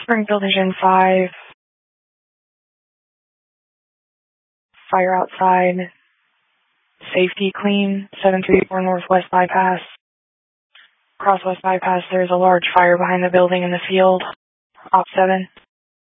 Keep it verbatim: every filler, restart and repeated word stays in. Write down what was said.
Springfield Engine five. Fire outside. Safety clean. seven three four Northwest Bypass. Cross West Bypass, there's a large fire behind the building in the field. Op seven.